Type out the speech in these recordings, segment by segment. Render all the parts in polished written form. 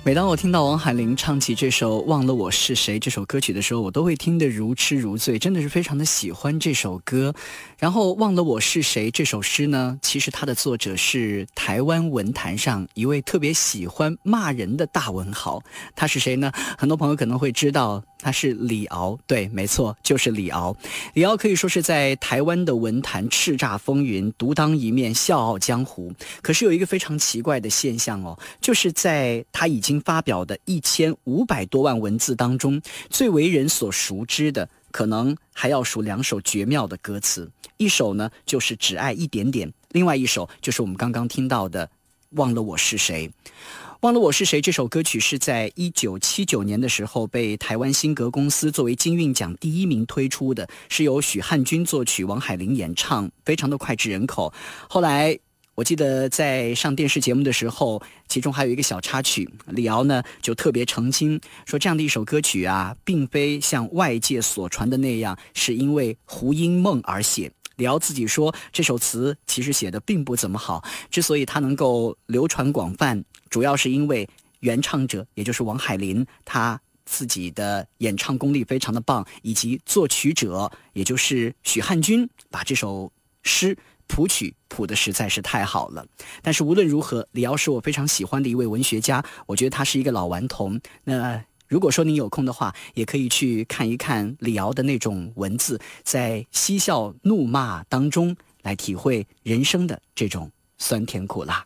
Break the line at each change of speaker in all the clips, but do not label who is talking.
每当我听到王海玲唱起这首《忘了我是谁》这首歌曲的时候，我都会听得如痴如醉，真的是非常的喜欢这首歌。然后《忘了我是谁》这首诗呢，其实它的作者是台湾文坛上一位特别喜欢骂人的大文豪。他是谁呢？很多朋友可能会知道，他是李敖。对，没错，就是李敖。李敖可以说是在台湾的文坛叱咤风云，独当一面，笑傲江湖。可是有一个非常奇怪的现象哦，就是在他已经发表的1500多万文字当中，最为人所熟知的可能还要数2首绝妙的歌词。一首呢就是只爱一点点，另外一首就是我们刚刚听到的忘了我是谁。忘了我是谁这首歌曲是在1979年的时候被台湾新格公司作为金韵奖第1名推出的，是由许汉君作曲，王海玲演唱，非常的脍炙人口。后来我记得在上电视节目的时候，其中还有一个小插曲，李敖呢就特别澄清说，这样的一首歌曲啊，并非像外界所传的那样是因为胡因梦而写。李敖自己说，这首词其实写的并不怎么好，之所以它能够流传广泛，主要是因为原唱者也就是王海玲他自己的演唱功力非常的棒，以及作曲者也就是许汉君把这首诗谱曲谱的实在是太好了。但是无论如何，李敖是我非常喜欢的一位文学家，我觉得他是一个老顽童。那如果说您有空的话，也可以去看一看李敖的那种文字，在嬉笑怒骂当中来体会人生的这种酸甜苦辣。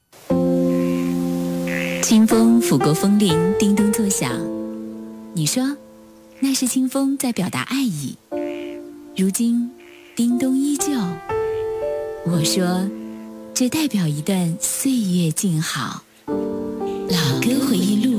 清风拂过枫林，叮咚作响。你说那是清风在表达爱意，如今叮咚依旧。我说这代表一段岁月静好。老歌回忆录。